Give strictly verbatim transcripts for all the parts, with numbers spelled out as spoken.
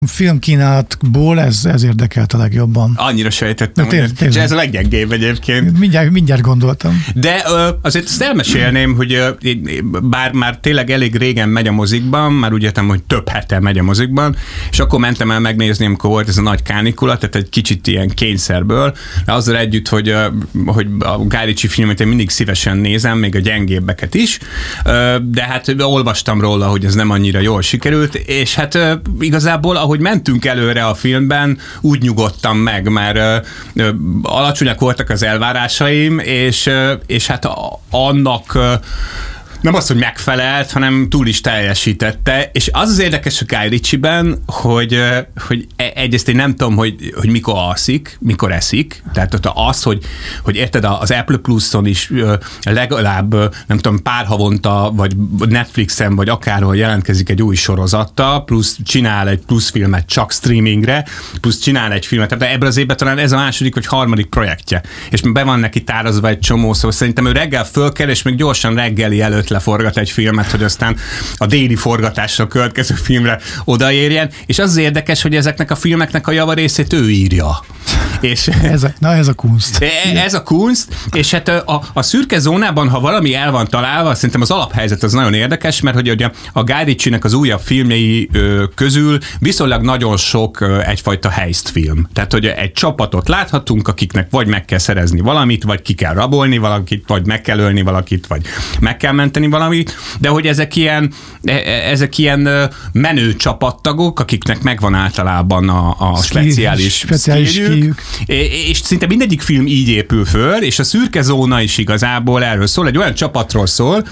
filmkínálatból ez, ez érdekelt a legjobban. Annyira sejtettem, tény, hogy ez, ez a leggyengébb egyébként. Mindjárt, mindjárt gondoltam. De ö, azért azt elmesélném, hogy ö, bár már tényleg elég régen megy a mozikban, már úgy értem, hogy több hete megy a mozikban, és akkor mentem el megnézni, amikor volt ez a nagy kánikula, tehát egy kicsit ilyen kényszerből, de azzal együtt, hogy, ö, hogy a Guy Ritchie filmet én mindig szívesen nézem, még a gyengébbeket is, ö, de hát olvastam róla, hogy ez nem annyira jól sikerült, és hát ö, igazából, ahogy mentünk előre a filmben, úgy nyugodtam meg, mert ö, ö, alacsonyak voltak az elvárásaim, és, ö, és hát a, annak ö, nem az, hogy megfelelt, hanem túl is teljesítette, és az az érdekes a Guy Ritchie-ben, hogy, hogy egyrészt én nem tudom, hogy, hogy mikor alszik, mikor eszik, tehát ott az, hogy, hogy érted, az Apple Plus-on is legalább, nem tudom, pár havonta, vagy Netflixen, vagy akárhol jelentkezik egy új sorozattal, plusz csinál egy plusz filmet csak streamingre, plusz csinál egy filmet, tehát ebben az évben talán ez a második, vagy harmadik projektje, és be van neki tárazva egy csomó, szóval szerintem ő reggel fölkel, és még gyorsan reggeli előtt leforgat egy filmet, hogy aztán a déli forgatásra a következő filmre odaérjen, és az, az érdekes, hogy ezeknek a filmeknek a javarészét ő írja. És ez a, na ez a kunst. Ez a kunst, és hát a, a szürke zónában, ha valami el van találva, szerintem az alaphelyzet az nagyon érdekes, mert hogy a, a Guy Ritchie-nek az újabb filmjei ö, közül viszonylag nagyon sok ö, egyfajta heist film. Tehát, hogy egy csapatot láthatunk, akiknek vagy meg kell szerezni valamit, vagy ki kell rabolni valakit, vagy meg kell ölni valakit, vagy meg kell menteni valamit, de hogy ezek ilyen, ezek ilyen menő csapattagok, akiknek megvan általában a, a Ski, speciális, speciális skijük, és szinte mindegyik film így épül föl, és a szürke zóna is igazából erről szól, egy olyan csapatról szól,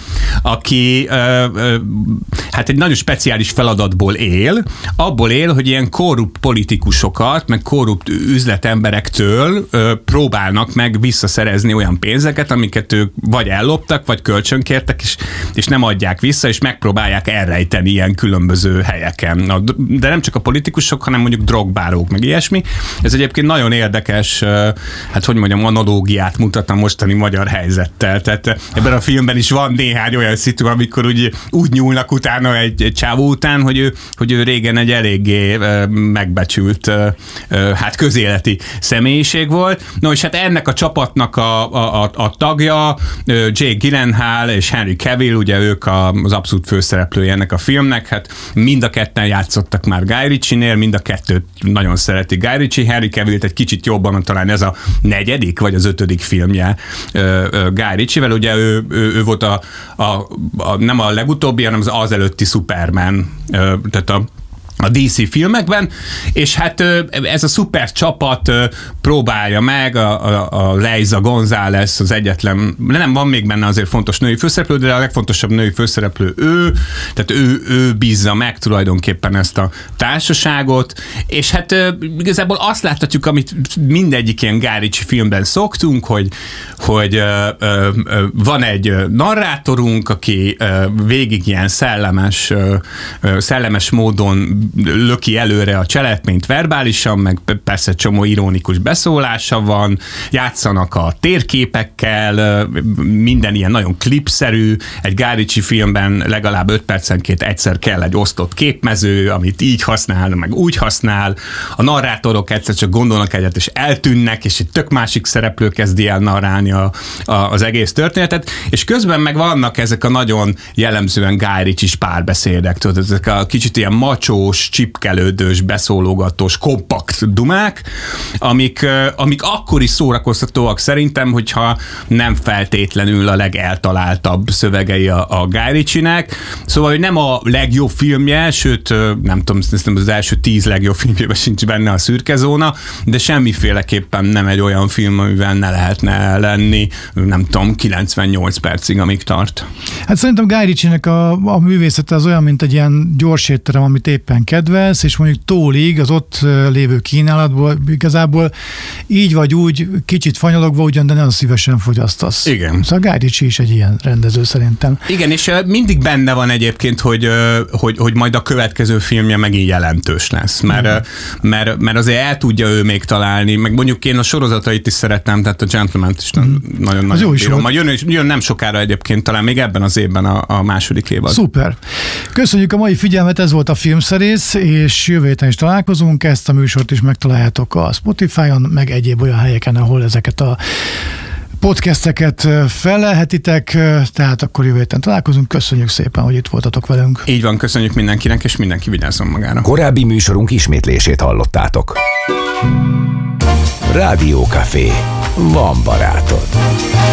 aki ö, ö, hát egy nagyon speciális feladatból él, abból él, hogy ilyen korrupt politikusokat, meg korrupt üzletemberektől ö, próbálnak meg visszaszerezni olyan pénzeket, amiket ők vagy elloptak, vagy kölcsönkértek, és, és nem adják vissza, és megpróbálják elrejteni ilyen különböző helyeken. De nem csak a politikusok, hanem mondjuk drogbárók, meg ilyesmi. Ez egyébként nagyon érdekes, hát hogy mondjam, analógiát mutat a mostani magyar helyzettel. Tehát ebben a filmben is van néhány olyan szitu, amikor úgy, úgy nyúlnak utána egy, egy csávó után, hogy ő, hogy ő régen egy eléggé megbecsült, hát közéleti személyiség volt. No, és hát ennek a csapatnak a, a, a, a tagja, Jake Gyllenhaal és Henry Cavill, ugye ők az abszolút főszereplője ennek a filmnek, hát mind a ketten játszottak már Guy Ritchie-nél, mind a kettőt nagyon szereti Guy Ritchie, Henry Cavillt egy kicsit jobban, talán ez a negyedik, vagy az ötödik filmje Guy Ritchie-vel, ugye ő, ő, ő volt a, a, a, nem a legutóbbi, hanem az az előtti Superman, tehát a a dé cé filmekben, és hát ez a szuper csapat próbálja meg, a, a, a Leiza González az egyetlen, nem van még benne azért fontos női főszereplő, de a legfontosabb női főszereplő ő, tehát ő, ő bízza meg tulajdonképpen ezt a társaságot, és hát igazából azt láthatjuk, amit mindegyik ilyen Guy Ritchie filmben szoktunk, hogy, hogy ö, ö, ö, van egy narrátorunk, aki ö, végig ilyen szellemes, ö, szellemes módon löki előre a cselekményt verbálisan, meg persze csomó ironikus beszólása van, játszanak a térképekkel, minden ilyen nagyon klipszerű, egy Guy Ritchie filmben legalább öt percenként egyszer kell egy osztott képmező, amit így használ, meg úgy használ, a narrátorok egyszer csak gondolnak egyet, és eltűnnek, és egy tök másik szereplő kezdi el narrálni a, a, az egész történetet, és közben meg vannak ezek a nagyon jellemzően Guy Ritchie-s párbeszédek, tudod, ezek a kicsit ilyen macsós, csipkelődős, beszólogatós, kompakt dumák, amik, amik akkor is szórakoztatóak szerintem, hogyha nem feltétlenül a legeltaláltabb szövegei a, a Guy Ritchie-nek. Szóval, hogy nem a legjobb filmje, sőt, nem tudom, az első tíz legjobb filmjében sincs benne a szürke zóna, de semmiféleképpen nem egy olyan film, amivel ne lehetne lenni, nem tudom, kilencvennyolc percig, amíg tart. Hát szerintem Guy Ritchie-nek a, a művészete az olyan, mint egy ilyen gyors étterem, amit éppen kedvelsz, és mondjuk tólig az ott lévő kínálatból igazából így vagy úgy, kicsit fanyalogva ugyan, de nagyon szívesen fogyasztasz. Igen. Szóval Guy Ritchie is egy ilyen rendező szerintem. Igen, és mindig benne van egyébként, hogy, hogy, hogy majd a következő filmje megint jelentős lesz, mert, mm. mert, mert azért el tudja ő még találni, meg mondjuk én a sorozatait is szerettem, tehát a Gentleman-t is mm. nagyon-nagyon bírom. Majd jön, jön nem sokára egyébként, talán még ebben az évben a, a második évad. Szuper. Köszönjük a mai figyelmet, ez volt a Filmszerész. rész, és jövő héten is találkozunk. Ezt a műsort is megtaláljátok a Spotify-on, meg egyéb olyan helyeken, ahol ezeket a podcasteket fellelhetitek, tehát akkor jövő héten találkozunk. Köszönjük szépen, hogy itt voltatok velünk. Így van, köszönjük mindenkinek, és mindenki vigyázzon magára. Korábbi műsorunk ismétlését hallottátok. Rádió Café. Van barátod.